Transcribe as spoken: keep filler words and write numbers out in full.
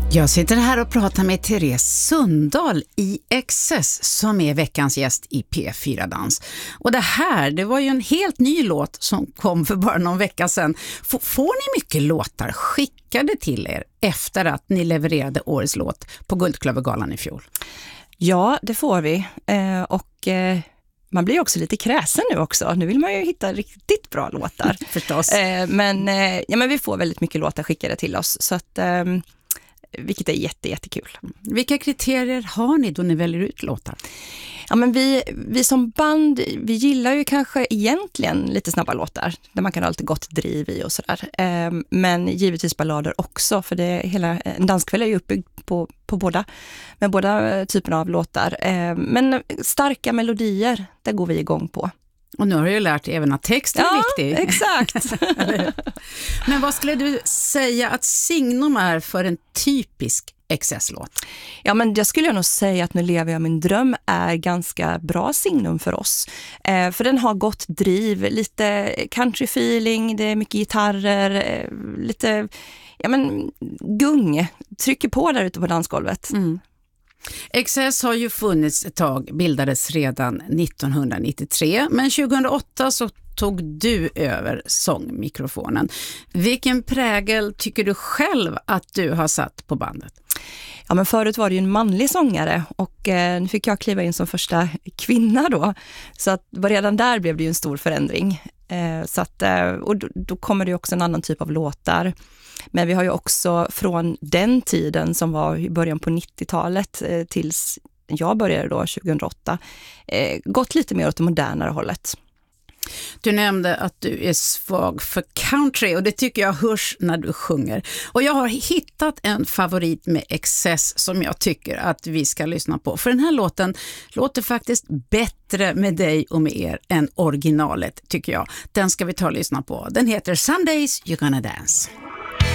Jag sitter här och pratar med Therese Sundahl i Excess som är veckans gäst i P fyra Dans. Och det här, det var ju en helt ny låt som kom för bara någon vecka sedan. F- får ni mycket låtar skickade till er efter att ni levererade årets låt på Guldklövergalan i fjol? Ja, det får vi. Eh, och... Eh... Man blir också lite kräsen nu också. Nu vill man ju hitta riktigt bra låtar. Förstås. Eh, men, eh, ja, men vi får väldigt mycket låtar skickade till oss. Så att, eh, vilket är jätte, jättekul. Vilka kriterier har ni då ni väljer ut låtar? Ja, men vi, vi som band, vi gillar ju kanske egentligen lite snabba låtar. Där man kan ha lite gott driv i och sådär. Eh, men givetvis ballader också. För det, hela, en danskväll är ju uppbyggd på, på båda. Med båda typerna av låtar. Eh, men starka melodier, det går vi igång på. Och nu har du ju lärt dig även att texten är ja, viktig. Exakt. Men vad skulle du säga att signum är för en typisk Excess-låt? Ja, men jag skulle nog säga att Nu lever jag min dröm är ganska bra signum för oss. Eh, för den har gott driv, lite country feeling, det är mycket gitarrer, eh, lite ja, men, gung. Trycker på där ute på dansgolvet. Mm. Excess har ju funnits ett tag, bildades redan nittonhundranittiotre, men tjugohundraåtta så tog du över sångmikrofonen. Vilken prägel tycker du själv att du har satt på bandet? Ja, men förut var det ju en manlig sångare och eh, nu fick jag kliva in som första kvinna då. Så att redan där blev det ju en stor förändring. Eh, så att, eh, och då, då kommer det ju också en annan typ av låtar. Men vi har ju också från den tiden som var i början på nittiotalet eh, tills jag började då tjugohundraåtta eh, gått lite mer åt det modernare hållet. Du nämnde att du är svag för country och det tycker jag hörs när du sjunger. Och jag har hittat en favorit med Excess som jag tycker att vi ska lyssna på. För den här låten låter faktiskt bättre med dig och med er än originalet tycker jag. Den ska vi ta och lyssna på. Den heter Some Days You're Gonna Dance.